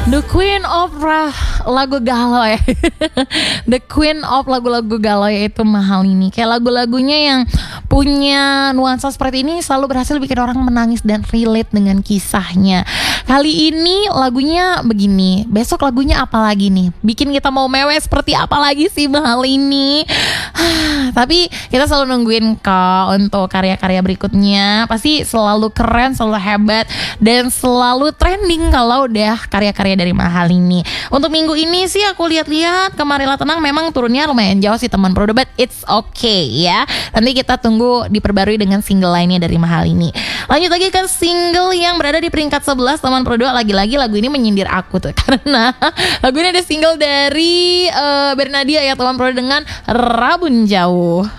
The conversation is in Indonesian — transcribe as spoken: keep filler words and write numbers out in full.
The Queen of ra- lagu galau ya. The Queen of lagu-lagu galau yaitu Mahalini. Kayak lagu-lagunya yang punya nuansa seperti ini selalu berhasil bikin orang menangis dan relate dengan kisahnya. Kali ini lagunya begini, besok lagunya apa lagi nih? Bikin kita mau mewek seperti apa lagi sih Mahalini? Tapi kita selalu nungguin kok untuk karya-karya berikutnya. Pasti selalu keren, selalu hebat, dan selalu trending kalau udah karya-karya dari Mahalini. Untuk minggu ini sih aku lihat-lihat ke Marilah Tenang memang turunnya lumayan jauh sih teman Pro, but it's okay ya. Nanti kita tunggu diperbarui dengan single lainnya dari Mahalini. Lanjut lagi ke single yang berada di peringkat sebelas teman Pro. Lagi-lagi lagu ini menyindir aku tuh karena lagu ini ada single dari uh, Bernadia ya teman Pro dengan Rabun Jauh.